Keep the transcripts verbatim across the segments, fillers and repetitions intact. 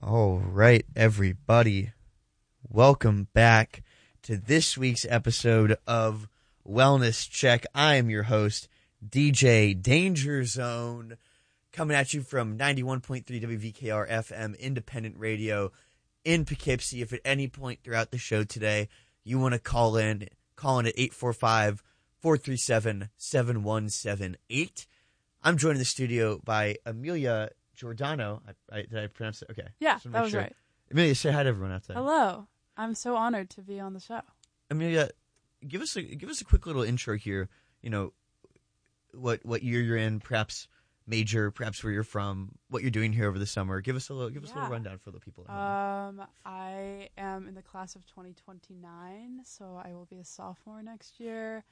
All right, everybody. Welcome back to this week's episode of Wellness Check. I am your host, D J Danger Zone, coming at you from ninety-one point three W V K R F M Independent Radio in Poughkeepsie. If at any point throughout the show today you want to call in, call in at eight four five, four three seven, seven one seven eight. I'm joined in the studio by Amelia Giordano. I, I, did I pronounce it? Okay. Yeah, that was sure. right. Amelia, say hi to everyone out there. Hello. I'm so honored to be on the show. Amelia, give us a give us a quick little intro here. You know, what what year you're in, perhaps major, perhaps where you're from, what you're doing here over the summer. Give us a little give us yeah. a little rundown for the people at home. Um, I am in the class of twenty twenty-nine, so I will be a sophomore next year.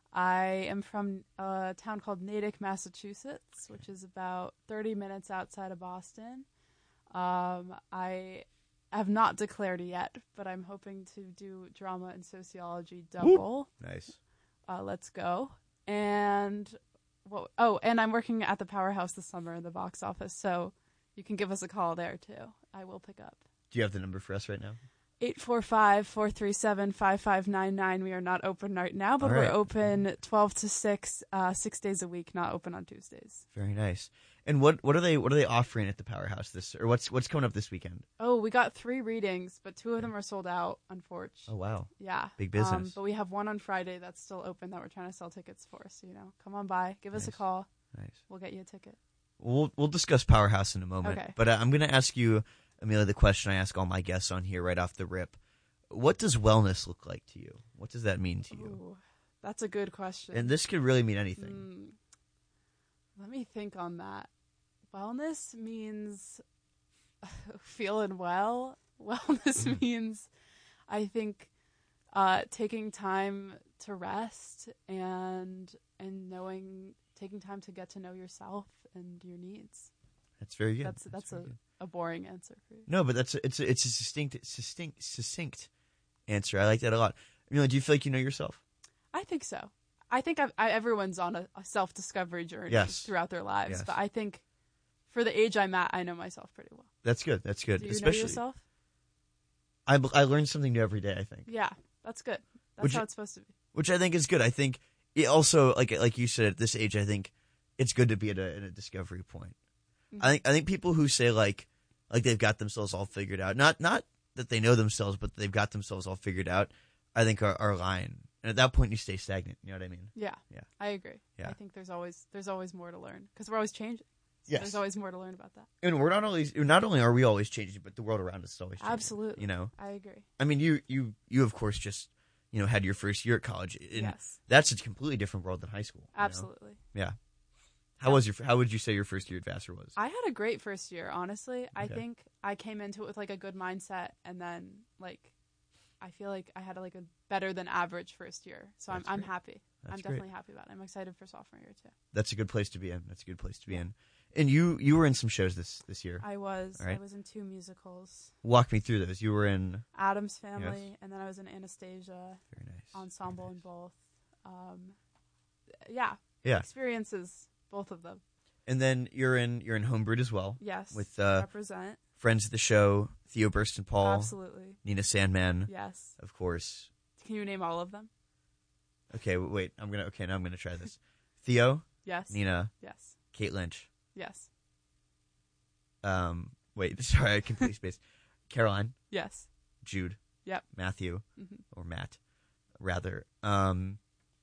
I am from a town called Natick, Massachusetts, which is about thirty minutes outside of Boston. Um, I have not declared yet, but I'm hoping to do drama and sociology double. Whoop. Nice. Uh, let's go. And what? Oh, and I'm working at the Powerhouse this summer in the box office, so you can give us a call there too. I will pick up. Do you have the number for us right now? eight four five, four three seven, five five nine nine. We are not open right now, but right. we're open twelve to six, uh, six days a week, not open on Tuesdays. Very nice. And what, what are they what are they offering at the Powerhouse this or what's what's coming up this weekend? Oh, we got three readings, but two of them are sold out, unfortunately. Oh wow. Yeah. Big business. Um, but we have one on Friday that's still open that we're trying to sell tickets for. So, you know, come on by, give nice. us a call. Nice. We'll get you a ticket. We'll we'll discuss Powerhouse in a moment. Okay. But uh, I'm going to ask you, Amelia, the question I ask all my guests on here right off the rip. What does wellness look like to you? What does that mean to you? Ooh, that's a good question. And this could really mean anything. Mm, let me think on that. Wellness means feeling well. Wellness mm. means, I think, uh, taking time to rest and and knowing, taking time to get to know yourself and your needs. That's very good. That's that's, that's a, a boring answer for you. No, but that's a, it's a, it's a succinct succinct succinct answer. I like that a lot. You know, do you feel like you know yourself? I think so. I think I've, I, everyone's on a, a self-discovery journey yes. throughout their lives, yes. but I think for the age I'm at, I know myself pretty well. That's good. That's good. Do you Especially, know yourself? I I learn something new every day. I think. Yeah, that's good. That's which, how it's supposed to be. Which I think is good. I think it also, like like you said, at this age, I think it's good to be at a, at a discovery point. Mm-hmm. I think I think people who say like like they've got themselves all figured out, not not that they know themselves, but they've got themselves all figured out, I think are, are lying. And at that point, you stay stagnant. You know what I mean? Yeah. Yeah. I agree. Yeah. I think there's always there's always more to learn because we're always changing. So yes. There's always more to learn about that. And we're not only not only are we always changing, but the world around us is always changing. Absolutely. You know? I agree. I mean, you you you of course just you know had your first year at college. And yes. That's a completely different world than high school. Absolutely. You know? Yeah. How was your? How would you say your first year at Vassar was? I had a great first year, honestly. Okay. I think I came into it with like a good mindset, and then like I feel like I had like a better than average first year. So That's I'm I'm great. happy. That's I'm definitely great. happy about it. I'm excited for sophomore year too. That's a good place to be in. That's a good place to be in. And you you were in some shows this this year. I was. Right? I was in two musicals. Walk me through those. You were in Addams Family, yes. and then I was in Anastasia. Very nice. Ensemble Very nice. in both. Um, yeah. Yeah. Experiences, both of them. And then you're in you're in Homebrewed as well. Yes. With uh, represent friends of the show, Theo Burston Paul. Absolutely. Nina Sandman. Yes. Of course. Can you name all of them? Okay, wait. I'm gonna. Okay, now I'm gonna try this. Theo. Yes. Nina. Yes. Kate Lynch. Yes. Um. Wait. Sorry, I completely spaced. Caroline. Yes. Jude. Yep. Matthew. Mm-hmm. Or Matt, rather. Um.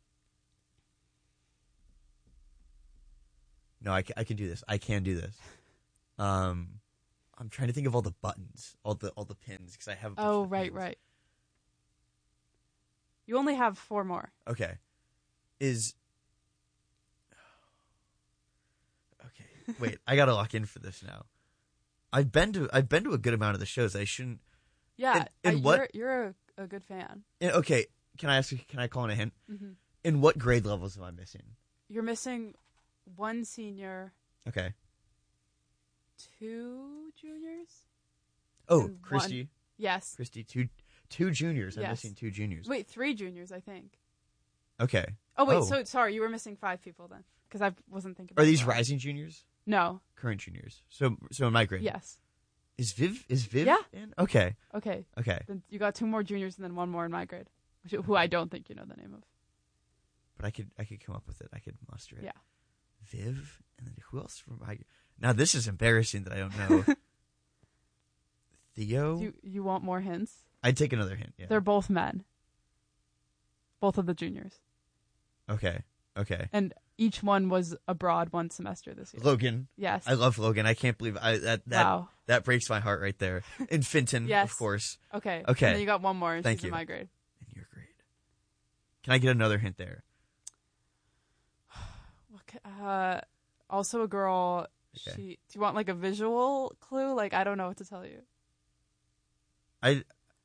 No, I, I can do this. I can do this. Um, I'm trying to think of all the buttons, all the all the pins, because I have. A bunch oh of right, pins. right. You only have four more. Okay. Is. Okay. Wait, I gotta lock in for this now. I've been to I've been to a good amount of the shows. I shouldn't. Yeah, and, and uh, what? You're, you're a, a good fan. And, okay, can I ask you? Can I call in a hint? Mm-hmm. In what grade levels am I missing? You're missing one senior. Okay. Two juniors. Oh, and Christy. One. Yes. Christy, two two juniors. I'm yes. missing two juniors. Wait, three juniors, I think. Okay. Oh wait, oh. so sorry, you were missing five people then, because I wasn't thinking. Are about these that. rising juniors? No. Current juniors. So so in my grade. Yes. Is Viv is Viv Yeah. in? Okay. Okay. Okay. Then you got two more juniors and then one more in my grade, which, who I don't think you know the name of. But I could I could come up with it. I could muster it. Yeah. Viv, and then who else from my? Now this is embarrassing that I don't know. Theo. Do you, you want more hints? I'd take another hint. Yeah. They're both men. Both of the juniors. Okay. Okay. And each one was abroad one semester this year. Logan. Yes. I love Logan. I can't believe I that that Wow. that breaks my heart right there. In Finton, Yes. of course. Okay. Okay. And then you got one more and Thank she's you. in my grade. In your grade. Can I get another hint there? Uh, also a girl. Okay. She. Do you want like a visual clue? Like I don't know what to tell you. I.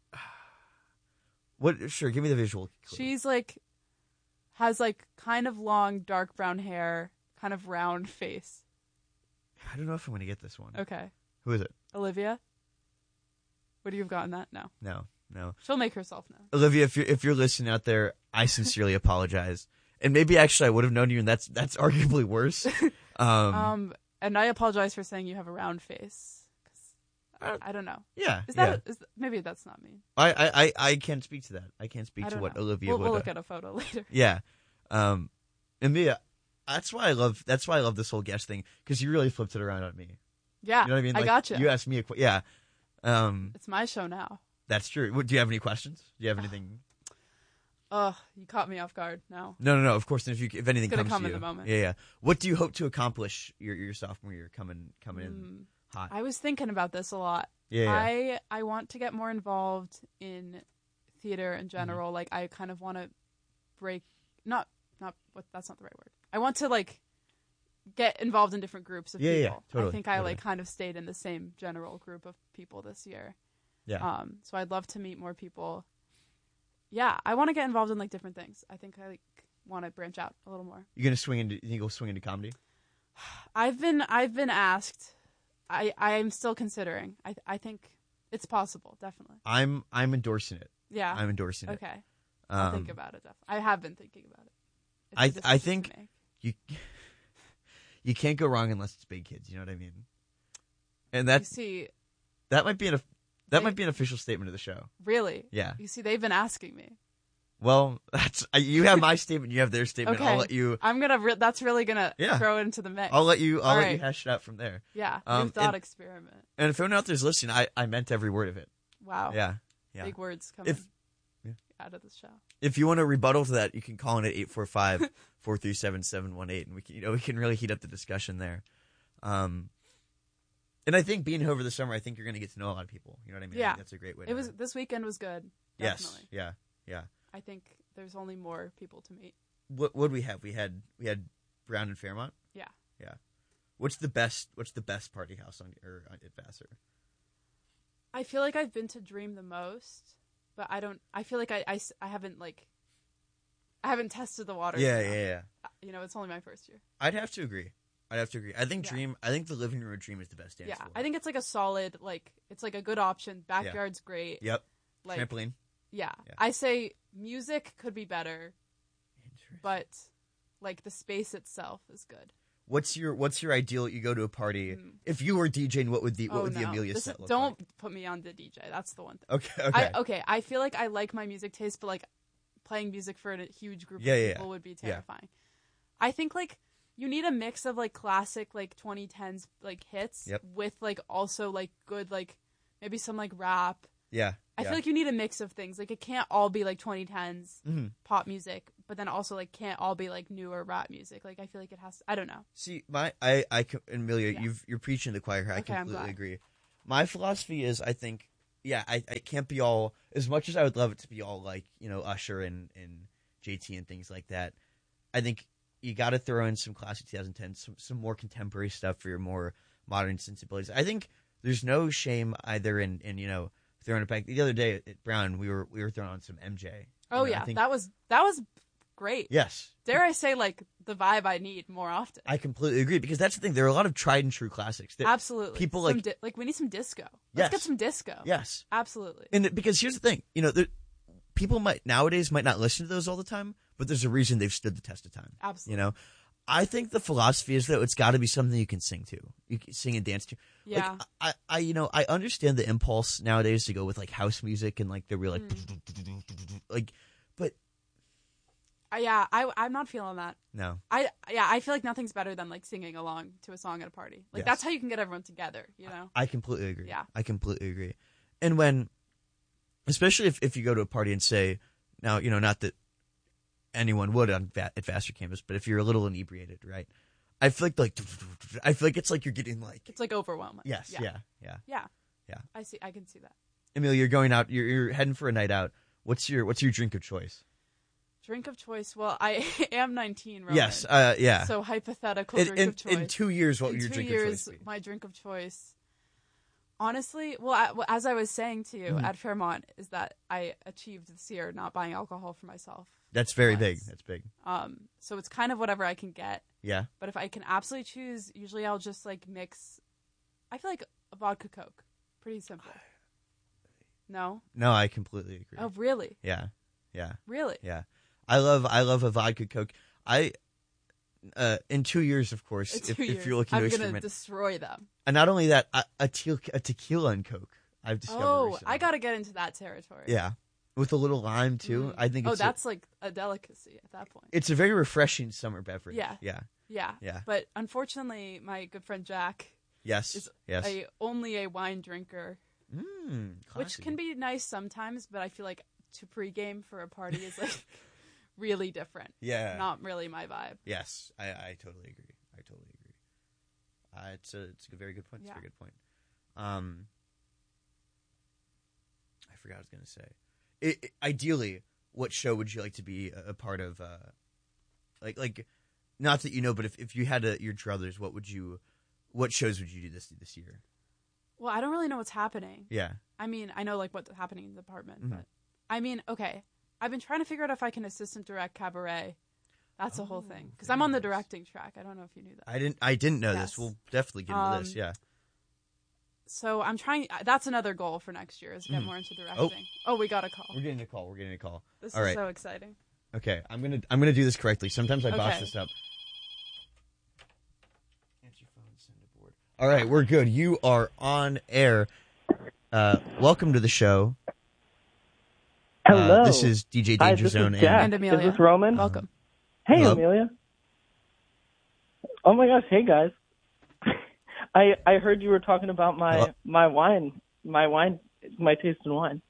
What? Sure. Give me the visual. Clue. She's like, has like kind of long dark brown hair, kind of round face. I don't know if I'm going to get this one. Okay. Who is it? Olivia. Would you have gotten that? No. No. No. She'll make herself know. Olivia, if you're if you're listening out there, I sincerely apologize. And maybe actually I would have known you, and that's that's arguably worse. Um, Um, and I apologize for saying you have a round face. 'Cause I, I don't know. yeah. Is yeah. that is, maybe that's not me? I, I, I, I can't speak to that. I can't speak I to don't what know. Olivia We'll, would. we'll uh, look at a photo later. Yeah. Um, and me, uh, that's why I love that's why I love this whole guest thing, because you really flipped it around on me. Yeah, You know what I mean? Like, gotcha. You asked me a question. Yeah. Um, It's my show now. that's true. What, do you have any questions? Do you have anything? Ugh, you caught me off guard. No. No, no, no. Of course. If you if anything It's gonna comes come to in you, the moment. yeah, yeah. What do you hope to accomplish your your sophomore year coming coming in Mm, hot? I was thinking about this a lot. yeah, yeah. I I want to get more involved in theater in general. Mm-hmm. Like I kind of want to break not not what that's not the right word. I want to like get involved in different groups of Yeah, yeah, people. totally, I think I totally. like kind of stayed in the same general group of people this year. Yeah. Um so I'd love to meet more people. Yeah, I want to get involved in like different things. I think I like want to branch out a little more. You gonna swing into? You think you'll swing into comedy? I've been I've been asked. I I'm still considering. I I think it's possible, definitely. I'm I'm endorsing it. Yeah. I'm endorsing it. Okay. I'll Um, think about it. Definitely. I have been thinking about it. It's a I- decision I to think- make. you you can't go wrong unless it's big kids. You know what I mean? And You that see, that might be an that They- might be an official statement of the show. really. Yeah. You see, they've been asking me. Well, that's you have my statement. You have their statement. Okay. I'll let you. I'm gonna. Re- that's really gonna Yeah. throw it into the mix. I'll let you. I'll All let right. you hash it out from there. Yeah. Um, New thought and- experiment. And if anyone out there's listening, I, I meant every word of it. Wow. Yeah. Yeah. Big words coming If yeah. out of the show. if you want to rebuttal to that, you can call in at eight four five, four three seven, seven one eight, and we can you know we can really heat up the discussion there. Um, and I think being here over the summer, I think you're going to get to know a lot of people. You know what I mean? I Yeah. think that's a great way. It to was this weekend was good. yes, Definitely. yeah, yeah. I think there's only more people to meet. What would we have? We had we had Brown and Fairmont. Yeah. Yeah. What's the best? What's the best party house on or on, at Vassar? I feel like I've been to Dream the most, but I don't. I feel like I, I, s- I haven't like. I haven't tested the waters. Yeah, enough. yeah, yeah. You know, it's only my first year. I'd have to agree. I'd have to agree. I think Yeah. Dream. I think the living room of Dream is the best dance Yeah, floor. I think it's like a solid, like it's like a good option. Backyard's great. Yep. Like, Trampoline. yeah. Yeah. I say music could be better, Interesting. but like the space itself is good. What's your What's your ideal? You go to a party. Mm. If you were DJing, what would the what oh would no, the Amelia This set is- look don't like? put me on the D J. That's the one thing. Okay. Okay. I, okay, I feel like I like my music taste, but like playing music for a huge group Yeah, of yeah, people yeah. would be Yeah. terrifying. I think like you need a mix of like classic like twenty tens like hits Yep. with like also like good like maybe some like rap. yeah. I yeah. feel like you need a mix of things. Like it can't all be like twenty tens Mhm. pop music, but then also like can't all be like newer rap music. Like I feel like it has. I don't know. See, my I I co- Amelia, Yeah. you've you're preaching to the choir here. I Okay, I'm completely glad. agree. My philosophy is, I think, yeah, I I can't be all as much as I would love it to be all like you know Usher and and J T and things like that. I think you got to throw in some classic twenty ten, some some more contemporary stuff for your more modern sensibilities. I think there's no shame either in in you know throwing it back. The other day at Brown, we were we were throwing on some M J. Oh You know, I yeah, think- that was that was great. yes. Dare I say like the vibe I need more often. I completely agree because that's the thing. There are a lot of tried and true classics. There- Absolutely. people Some like- di- like we need some disco. Let's Yes. get some disco. Yes. Absolutely. And it- because here's the thing, you know, there, people might nowadays might not listen to those all the time, but there's a reason they've stood the test of time. Absolutely. You know, I think the philosophy is that it's got to be something you can sing to, you can sing and dance to. Yeah. Like, I, I, you know, I understand the impulse nowadays to go with like house music and like the real like, Mm. like, but Uh, yeah, I I'm not feeling that. no, I yeah, I feel like nothing's better than like singing along to a song at a party. Like Yes. that's how you can get everyone together, you know? I completely agree. Yeah. I completely agree. And when, especially if, if you go to a party and say, now, you know, not that anyone would on va- at Vassar campus, but if you're a little inebriated, right? I feel like, like, I feel like it's like you're getting like, It's like overwhelming. yes, Yeah. yeah, yeah. Yeah. Yeah. I see I can see that. Emil, you're going out, you're, you're heading for a night out. What's your, what's your drink of choice? Drink of choice. Well, I am nineteen, Roman. Yes, uh, yeah. So hypothetical in, drink in, of choice. in two years, what In would your two drink years, of choice be? my drink of choice. Honestly, well, I, well, as I was saying to you Mhm. at Fairmont, is that I achieved this year not buying alcohol for myself. That's very once. big. That's big. Um, so it's kind of whatever I can get. Yeah. But if I can absolutely choose, usually I'll just like mix. I feel like a vodka Coke, pretty simple. No. No, I completely agree. Oh, really? Yeah. Yeah. Really? Yeah. I love I love a vodka Coke. I uh, in two years, of course, In if, two if years, you're looking to I'm gonna experiment, destroy them. and not only that, a, a, te- a tequila and Coke. I've discovered. Oh, recently. I gotta get into that territory. Yeah, with a little lime too. Mm. I think. Oh, It's that's like a delicacy at that point. a, it's a very refreshing summer beverage. Yeah. Yeah. Yeah. Yeah. But unfortunately, my good friend Jack Yes. is yes. a only a wine drinker, mm, which classy. can be nice sometimes, but I feel like to pregame for a party is like really different. Yeah. Not really my vibe. Yes, I, I totally agree. I totally agree. Uh, it's a it's a very good point. It's Yeah. a very good point. Um, I forgot what I was going to say. It, it- ideally, what show would you like to be a, a part of? Uh, like like, not that you know, but if, if you had a, your druthers, what would you? What shows would you do this this year? Well, I don't really know what's happening. Yeah. I mean, I know like what's happening in the department, Mhm. but I mean, okay. I've been trying to figure out if I can assistant direct cabaret. That's a whole Oh, thing because very I'm on the nice. directing track. I don't know if you knew that. I didn't I didn't know Yes. this. We'll definitely get into this. Um, Yeah. So I'm trying. That's another goal for next year is get Mhm. more into directing. Oh, we got a call. We're getting a call. We're getting a call. This All is right. so exciting. Okay, I'm gonna I'm gonna do this correctly. Sometimes I botch Okay. this up. Answer phone, send a board. All right, we're good. You are on air. Uh, welcome to the show. Hello. Uh, this is D J Hi, Danger this Zone. is Jack. And Amelia. Is this Roman? Welcome. Hey, Hello. Amelia. Oh my gosh, hey guys. I I heard you were talking about my Hello. my wine, my wine, my taste in wine.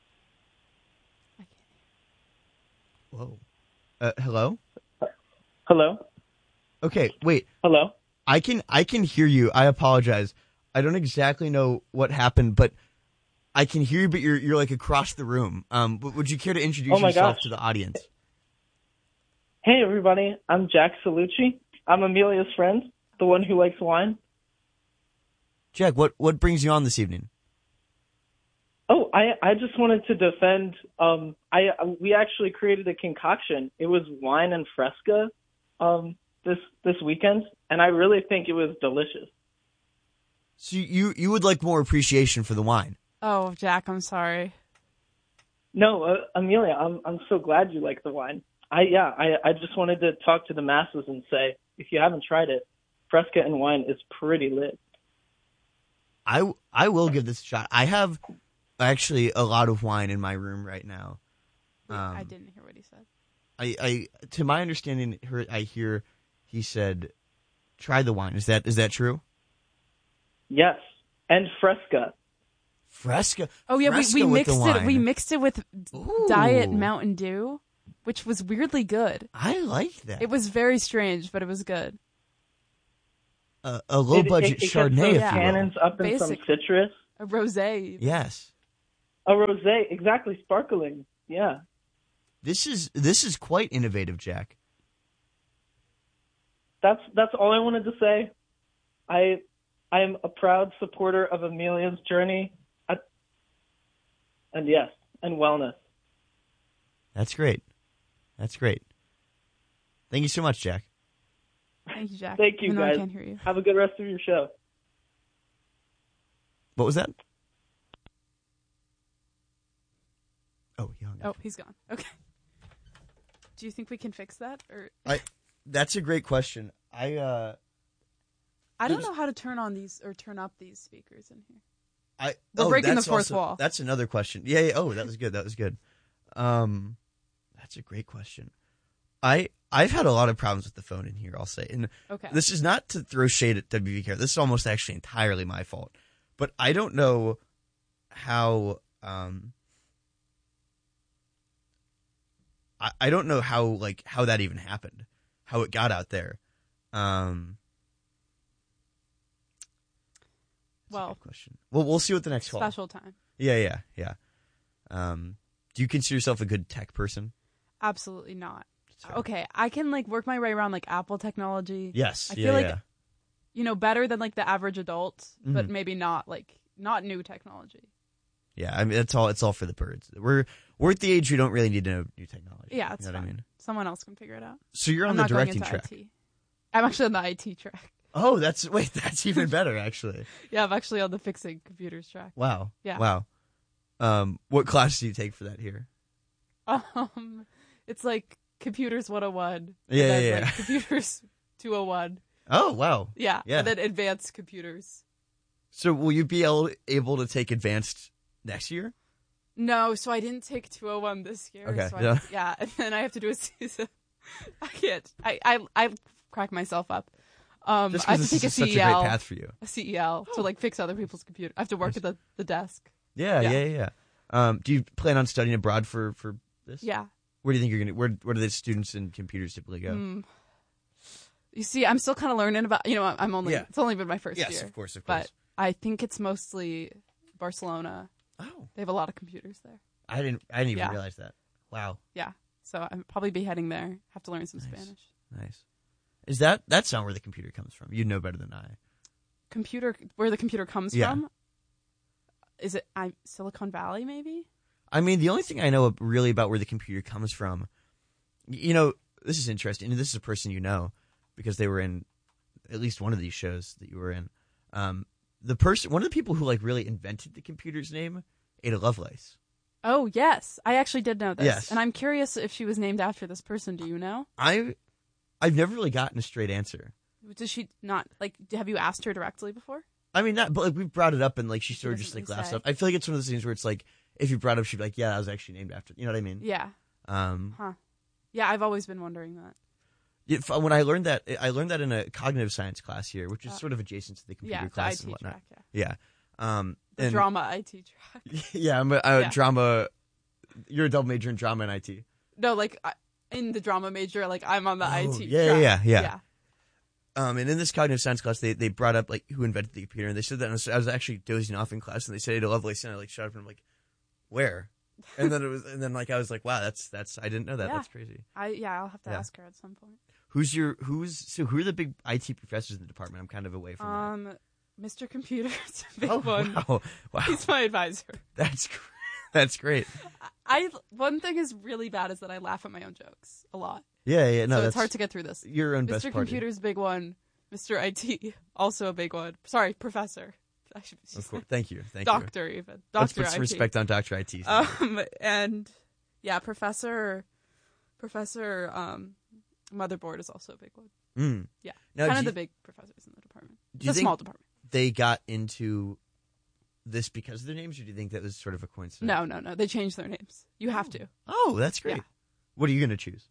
Whoa. Uh, hello. Hello? Okay, wait. Hello? I can I can hear you. I apologize. I don't exactly know what happened, but I can hear you. But you're you're like across the room. Um, w- would you care to introduce Oh my yourself gosh. to the audience? Hey everybody, I'm Jack Salucci. I'm Amelia's friend, the one who likes wine. Jack, what what brings you on this evening? Oh, I I just wanted to defend. Um, I we actually created a concoction. It was wine and Fresca, um, this this weekend, and I really think it was delicious. So you you would like more appreciation for the wine? Oh, Jack, I'm sorry. No, uh, Amelia, I'm I'm so glad you like the wine. I yeah, I I just wanted to talk to the masses and say if you haven't tried it, Fresca and wine is pretty lit. I I will give this a shot. I have actually a lot of wine in my room right now. Wait, Um, I didn't hear what he said. I, I to my understanding, her I hear he said, "Try the wine." Is that is that true? Yes, and Fresca. Fresca. Oh yeah, we, Fresca we with mixed the it. We wine. mixed it with Ooh. Diet Mountain Dew, which was weirdly good. I like that. It was very strange, but it was good. a, a low It- budget it, it Chardonnay, gets those if you will. cannons up in Basic. some citrus. A rosé. Yes, A rosé, exactly, sparkling. Yeah. this is this is quite innovative, Jack. That's that's all I wanted to say. I I am a proud supporter of Amelia's journey, at, and yes, and wellness. That's great. That's great. Thank you so much, Jack. Thank you, Jack. Thank you, Even though guys. I can't hear you. Have a good rest of your show. What was that? Oh, he hung up. Oh, he's gone. Okay. Do you think we can fix that, or I that's a great question. I uh, I don't there's- know how to turn on these or turn up these speakers in here. I We're oh, breaking the that's fourth also- wall. That's another question. Yeah, yeah. Oh, that was good. That was good. Um, that's a great question. I I've had a lot of problems with the phone in here. I'll say, and Okay. this is not to throw shade at W V Care. This is almost actually entirely my fault. But I don't know how. Um, I I don't know how like how that even happened, how it got out there. Um, that's a Well, good question. Well, we'll see what the next call. special time. Yeah, yeah, yeah. Um, do you consider yourself a good tech person? Absolutely not. That's fair. Okay, I can like work my way around like Apple technology. Yes. I yeah, feel like yeah. you know better than like the average adult, but Mhm. maybe not like not new technology. Yeah, I mean it's all it's all for the birds. We're we're at the age we don't really need to know new technology. Yeah, it's you know what I fine. mean. Someone else can figure it out. So you're I'm on the not going directing into track. I T. I'm actually on the I T track. Oh, that's wait, that's even better actually. Yeah, I'm actually on the fixing computers track. Wow. Yeah. Wow. Um, what class do you take for that here? Um, it's like computers one oh one. Yeah, and then, yeah, like, yeah. computers two oh one. Oh, wow. Yeah, Yeah. and then advanced computers. So will you be able, able to take advanced next year? No, so I didn't take two oh one this year. Okay, So yeah. I, yeah, and then I have to do a season. I can't. I, I, I crack myself up. Um, Just I have because to this take a is such a great C E L, path for you. a C E L to like fix other people's computer. I have to work Nice. at the, the desk. Yeah, Yeah. yeah, yeah. yeah. Um, do you plan on studying abroad for, for this? Yeah. Where do you think you're gonna? Where Where do the students in computers typically go? Mm. You see, I'm still kind of learning about. You know, I'm- I'm only. Yeah. It's only been my first Yes, year. of course, of But course. I think it's mostly Barcelona. Oh, They have a lot of computers there. I didn't. I didn't even Yeah. realize that. Wow, Yeah. So I'll probably be heading there. Have to learn some Nice. Spanish. nice. Is that that's not where the computer comes from? You know better than I. Computer, where the computer comes Yeah. from? Is it I, Silicon Valley? Maybe. I mean, the only thing I know really about where the computer comes from, y- you know, this is interesting. And this is a person you know because they were in at least one of these shows that you were in. Um, the person, one of the people who like really invented the computer's name, Ada Lovelace. Oh yes, I actually did know this, Yes. and I'm curious if she was named after this person. Do you know? I, I've never really gotten a straight answer. Does she not like? Have you asked her directly before? I mean, not, but like we've brought it up and like she She sort of doesn't just like really laughs say. up. I feel like it's one of those things where it's like if you brought it up, she'd be like, "Yeah, that was actually named after." You know what I mean? Yeah. Um, Huh. Yeah, I've always been wondering that. if, when I learned that, I learned that in a cognitive science class here, which is Uh, sort of adjacent to the computer Yeah, the I class T and whatnot. track. Yeah. Yeah. Um, The and, drama I T track. Yeah, I'm a, a Yeah. drama. You're a double major in drama and I T. No, like I, in the drama major, like I'm on the I Oh, T. yeah, track. yeah, yeah. yeah. Um, and in this cognitive science class, they, they brought up like who invented the computer, and they said that and I was, I was actually dozing off in class, and they said Ada Lovelace, and I like shut up and I'm like, where? And then it was, and then like I was like, wow, that's that's I didn't know that. Yeah. That's crazy. I yeah, I'll have to Yeah. ask her at some point. Who's your who's so who are the big I T professors in the department? I'm kind of away from Um, Mister Computer's a big that. Oh one. wow, wow, He's my advisor. that's gr- that's great. I one thing is really bad is that I laugh at my own jokes a lot. Yeah, yeah, no, so that's it's hard to get through this. your own best Mister party. Computer's big one. Mister I T also a big one. Sorry, professor. I should Of course, thank you, thank you. doctor even. Let's Doctor put some I T. respect on Doctor I T. Um and yeah, Professor Professor um Motherboard is also a big one. Mm. Yeah. Now, kind do of you- the big professors in the department. Do you It's a think small department. they got into this because of their names, or do you think that was sort of a coincidence? No, no, no. They changed their names. You have to. Oh, that's great. Yeah. What are you going to choose?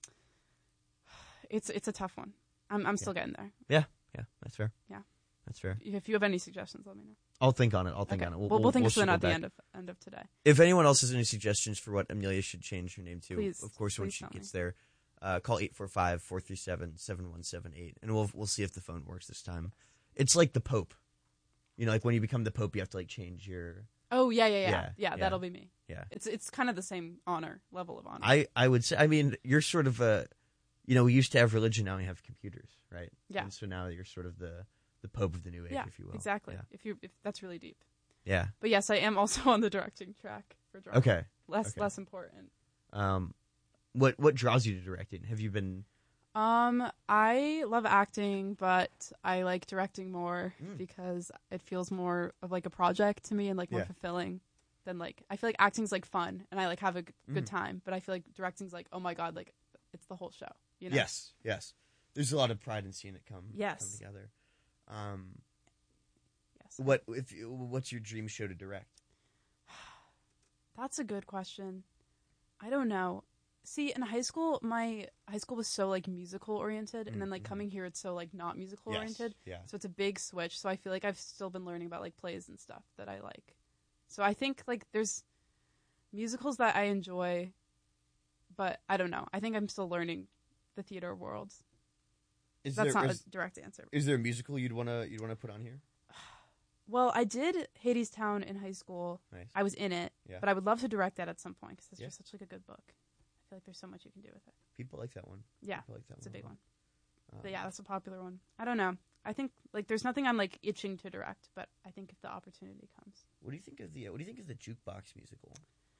It's it's a tough one. I'm I'm still getting there. Yeah, yeah, that's fair. Yeah. That's fair. If you have any suggestions, let me know. I'll think on it. I'll think Okay. on it. We'll, we'll, we'll think of circle something at the back. end of end of today. If anyone else has any suggestions for what Amelia should change her name to, Please, of course, when please she tell gets me. there, uh, call eight four five, four three seven, seven one seven eight, and we'll we'll see if the phone works this time. It's like the Pope. You know, like when you become the Pope, you have to like change your. Oh yeah, yeah, yeah, Yeah, yeah. yeah. That'll be me. Yeah. It's it's kind of the same honor level of honor. I, I would say, I mean, you're sort of a, you know, we used to have religion, now we have computers, right? Yeah. And so now you're sort of the, the Pope of the new age, yeah, if you will. exactly. Yeah. If you if that's really deep. Yeah. But yes, I am also on the directing track for drama. Okay. Less okay. less important. Um, what what draws you to directing? Have you been? Um, I love acting, but I like directing more Mm. because it feels more of like a project to me and like more Yeah. fulfilling than like I feel like acting's like fun and I like have a g- good Mhm. time, but I feel like directing's like oh my god, like it's the whole show. You know? Yes. Yes. There's a lot of pride in seeing it come, Yes. come together. Um, Yes. what if you- what's your dream show to direct? That's a good question. I don't know. See, in high school, my high school was so like musical oriented, and then like Mhm. coming here, it's so like not musical Yes, oriented. yeah. So it's a big switch. So I feel like I've still been learning about like plays and stuff that I like. So I think like there's musicals that I enjoy, but I don't know. I think I'm still learning the theater world. Is That's there not is, a direct answer. is there a musical you'd wanna you'd wanna put on here? Well, I did Hades Town in high school. Nice. I was in it, Yeah. but I would love to direct that at some point because it's Yeah. just such like a good book. I feel like there's so much you can do with it. People like that one. Yeah, People like that it's a one big lot. one. Um, But yeah, that's a popular one. I don't know. I think like there's nothing I'm like itching to direct, but I think if the opportunity comes. What do you think of the What do you think of the jukebox musical?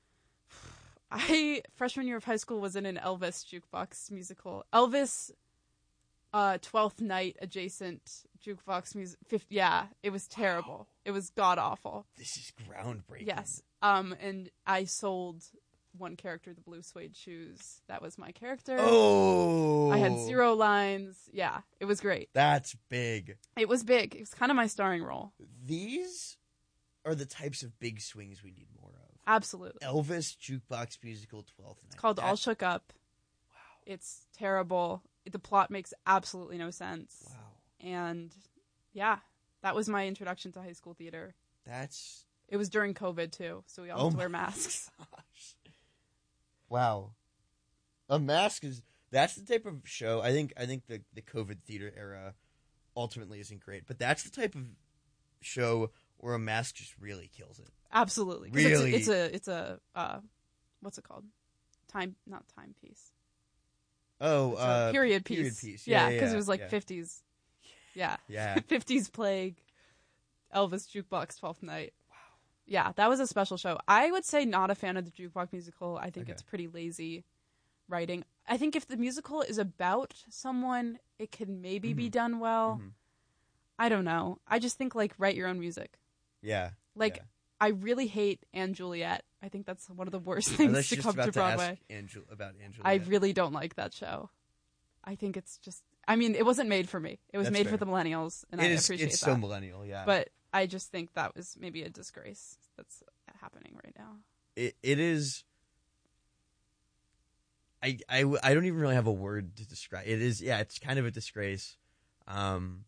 I freshman year of high school was in an Elvis jukebox musical. Elvis uh twelfth night adjacent jukebox music. Yeah, it was terrible. Wow. It was god awful. This is groundbreaking. Yes. Um and I sold one character the blue suede shoes. That was my character. Oh, I had zero lines. Yeah, it was great. That's big. It was big. It was kind of my starring role. These are the types of big swings we need more of. Absolutely. Elvis jukebox musical twelfth night. It's called That- All Shook Up. Wow. It's terrible. The plot makes absolutely no sense. Wow. And yeah, that was my introduction to high school theater. That's It was during COVID too, so we all Oh had to my wear masks. gosh. Wow. A mask is that's the type of show. I think I think the the COVID theater era ultimately isn't great, but that's the type of show where a mask just really kills it. Absolutely. 'Cause Really? It's a, it's a, it's a uh, what's it called? Time, not timepiece. Oh, It's uh a period piece. period piece. Yeah, Yeah, because yeah, it was like yeah. fifties. Yeah. Yeah. fifties plague, Elvis jukebox twelfth night. Wow. Yeah, that was a special show. I would say not a fan of the jukebox musical. I think Okay. it's pretty lazy writing. I think if the musical is about someone, it can maybe be Mhm. done well. Mhm. I don't know. I just think like write your own music. Yeah. Like yeah. I really hate Anne Juliet. I think that's one of the worst I was things just to come about to to Broadway. ask Angel about Angela. I really don't like that show. I think it's just. I mean, it wasn't made for me. It was That's made fair. for the millennials, and It I is appreciate it's that. so millennial, yeah. But I just think that was maybe a disgrace that's happening right now. it it is I, I, I don't even really have a word to describe it. Is yeah, it's kind of a disgrace. Um,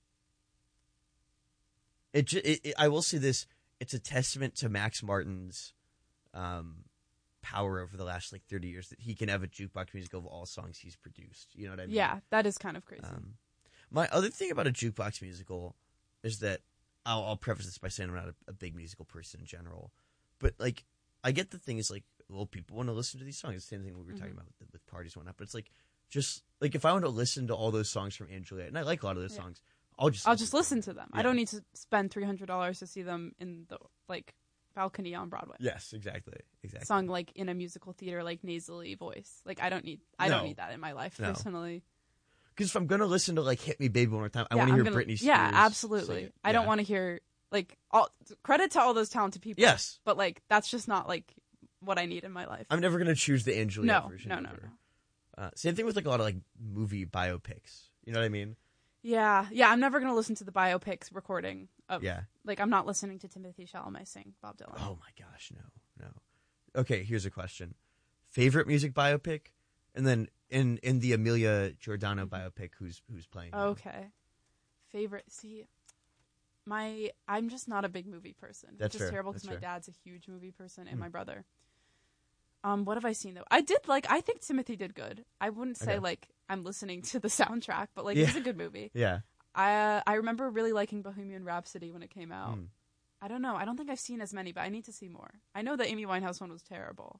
it, ju- it, it I will say this: it's a testament to Max Martin's um, power over the last like thirty years that he can have a jukebox musical of all songs he's produced. You know what I mean? Yeah, that is kind of crazy. Um, my other thing about a jukebox musical is that I'll, I'll preface this by saying I'm not a, a big musical person in general, but like I get the thing is like, well, people want to listen to these songs. It's the same thing we were talking Mhm. about with, with parties and whatnot. But it's like just like if I want to listen to all those songs from Anne Juliet, and I like a lot of those Yeah. songs, I'll just I'll just listen to them. I Yeah. don't need to spend three hundred dollars to see them in the like balcony on Broadway. Yes, exactly, exactly. Sung like in a musical theater, like nasally voice. Like I don't need. I No. don't need that in my life No. personally. Because if I'm gonna listen to like "Hit Me, Baby" one more time, I Yeah, want to I'm hear gonna- Britney Spears. Yeah, sing absolutely. it. I don't Yeah. want to hear like all credit to all those talented people. Yes, but like that's just not like what I need in my life. I'm never gonna choose the Anne Juliet no, version. no, of no, her. no. Uh, same thing with like a lot of like movie biopics. You know what I mean? Yeah, yeah. I'm never gonna listen to the biopics recording of. Yeah. Like I'm not listening to Timothy Chalamet sing Bob Dylan. Oh my gosh, no, no. Okay, here's a question: favorite music biopic, and then in in the Amelia Giordano biopic, who's who's playing? her? Okay. Favorite. See, my I'm just not a big movie person. That's which is fair, terrible because that's my fair. dad's a huge movie person and Hmm. my brother. Um, what have I seen though? I did like. I think Timothy did good. I wouldn't say Okay. like I'm listening to the soundtrack, but like Yeah. it's a good movie. Yeah. I uh, I remember really liking Bohemian Rhapsody when it came out. Hmm. I don't know. I don't think I've seen as many, but I need to see more. I know the Amy Winehouse one was terrible.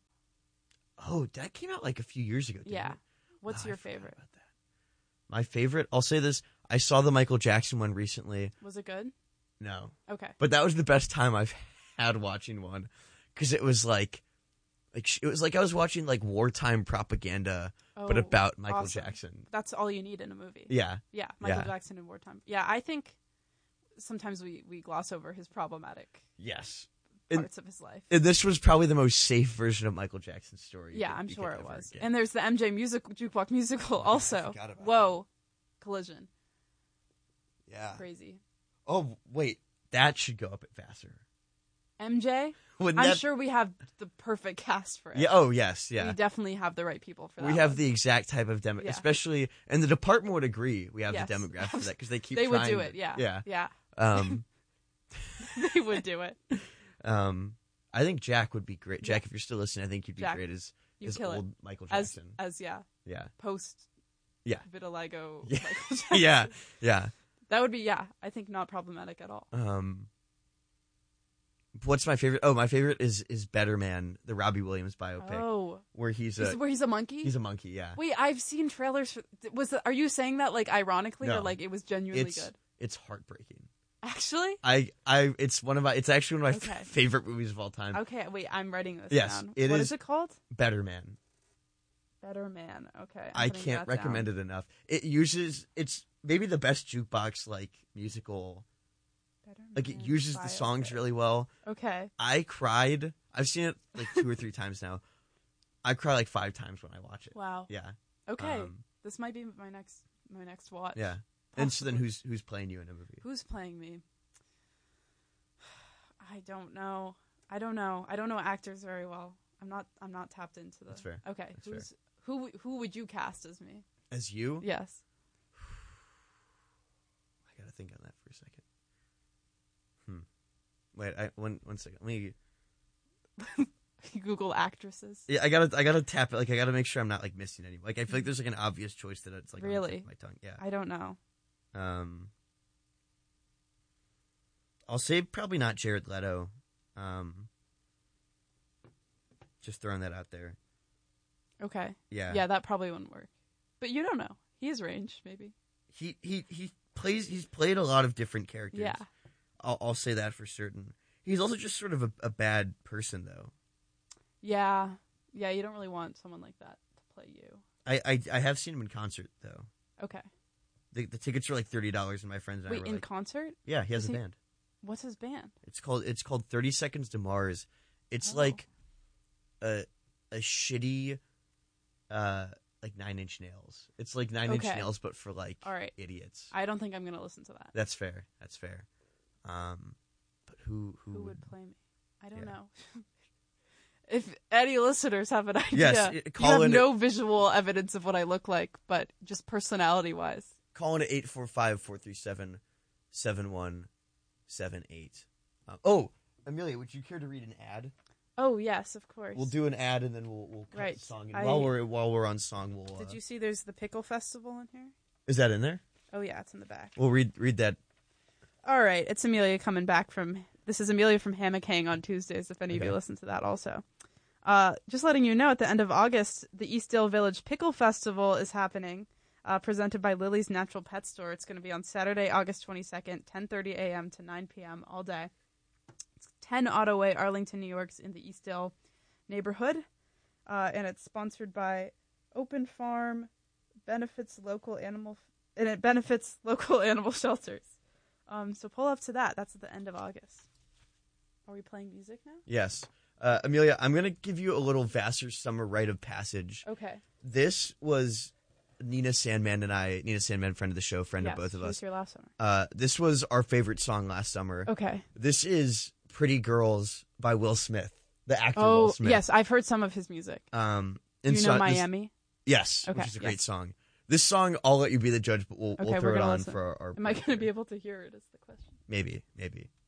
Oh, that came out like a few years ago. Didn't Yeah. it? What's Wow, your I forgot favorite? about that. My favorite. I'll say this: I saw the Michael Jackson one recently. Was it good? No, Okay. but that was the best time I've had watching one because it was like, like sh- it was like I was watching like wartime propaganda, but Oh, about Michael awesome. Jackson. That's all you need in a movie. Yeah. Yeah, Michael Yeah. Jackson in wartime. Yeah, I think sometimes we, we gloss over his problematic Yes. And- parts of his life. And this was probably the most safe version of Michael Jackson's story. you Yeah, could- I'm you sure could it ever was. get. And there's the M J music jukebox musical Oh, I also. forgot about Whoa, Collision. Yeah. Crazy. Oh wait, that should go up faster. M J. Wouldn't I'm that... sure we have the perfect cast for it. Yeah. Oh yes. Yeah. We definitely have the right people for that. We have one. the exact type of demo, Yeah. especially, and the department would agree. We have Yes. the demographic for that because they keep. They would trying do to- it. Yeah. Yeah. Yeah. Um. They would do it. um. I think Jack would be great. Jack, if you're still listening, I think you'd be Jack, great as You as kill old it. Michael As Jackson. as yeah. yeah. Post. Yeah. Vitiligo. Yeah. Michael Jackson. yeah. Yeah. That would be yeah. I think not problematic at all. Um. What's my favorite? Oh, my favorite is is Better Man, the Robbie Williams biopic, Oh. where he's He's- a where he's a monkey. he's a monkey. Yeah. Wait, I've seen trailers. For, was the, are you saying that like ironically No. or like it was genuinely It's good? it's heartbreaking. Actually. I I it's one of my it's actually one of my Okay. f- favorite movies of all time. Okay. Wait, I'm writing this Yes, down. it What is- is it called? Better Man. Better Man. Okay. I can't recommend it enough. It uses it's maybe the best jukebox like musical. Better Like it Man uses the songs biopic. really well. Okay. I cried. I've seen it like two or three times now. I cry like five times when I watch it. Wow. Yeah. Okay. Um, this might be my next my next watch. Yeah. And so then Possibly. who's who's playing you in a movie? Who's playing me? I don't know. I don't know. I don't know actors very well. I'm not. I'm not tapped into the. That's fair. Okay. That's who's who? Who would you cast as me? As you? Yes. I gotta think on that for a second. Hmm. Wait, I one one second. Let me. Google actresses. Yeah, I gotta I gotta tap it. Like I gotta make sure I'm not like missing any. Like I feel like there's like an obvious choice that it's like on the tip Really? of my tongue. Yeah. I don't know. Um. I'll say probably not Jared Leto. Um. Just throwing that out there. Okay. Yeah. Yeah, that probably wouldn't work. But you don't know. He has range, maybe. He he he plays. He's played a lot of different characters. Yeah. I'll I'll say that for certain. He's also just sort of a, a bad person though. Yeah. Yeah, you don't really want someone like that to play you. I I, I have seen him in concert though. Okay. The the tickets are like thirty dollars, and my friends and Wait, I were in like, concert? yeah, he has Is a he- band. What's his band? It's called it's called Thirty Seconds to Mars. It's Oh. like a a shitty, uh, like Nine Inch Nails. It's like Nine Inch Okay. Nails, but for like All right. idiots. I don't think I'm going to listen to that. That's fair. That's fair. Um, but who who, Who would? would play me? I don't Yeah. know. If any listeners have an idea, Yes, you call have in- no visual evidence of what I look like, but just personality-wise. Call in at eight four five four three seven seven one seven eight. Um, oh, Amelia, would you care to read an ad? Oh yes, of course. We'll do an ad and then we'll we'll cut Right. the song. And I- while we're while we're on song, we'll. Did uh, you see? There's the Pickle Festival in here. Is that in there? Oh yeah, it's in the back. We'll read read that. All right, it's Amelia coming back from. This is Amelia from Hammock Hang on Tuesdays. If any of Okay. you listen to that, also. Uh, just letting you know, at the end of August, the Eastdale Village Pickle Festival is happening, uh, presented by Lily's Natural Pet Store. It's going to be on Saturday, August twenty-second, ten thirty a.m. to nine p.m. all day. It's ten Auto Way, Arlington, New York's in the Eastdale neighborhood, uh, and it's sponsored by Open Farm, benefits local animal, and it benefits local animal shelters. Um, so pull up to that. That's at the end of August. Are we playing music now? Yes, uh, Amelia, I'm gonna give you a little Vassar Summer rite of passage. Okay. This was Nina Sandman and I. Nina Sandman, friend of the show, friend yes, of both of she was us. here last summer. Uh, this was our favorite song last summer. Okay. This is "Pretty Girls" by Will Smith, the actor Oh, Will Smith. yes, I've heard some of his music. Um, Do and you so know this- Miami? yes, Okay, which is a great yes. song. This song, I'll let you be the judge, but we'll, Okay, we'll we're throw it gonna on listen. for our. our Am I break going to be here. able to hear it? Is the question. Maybe, maybe.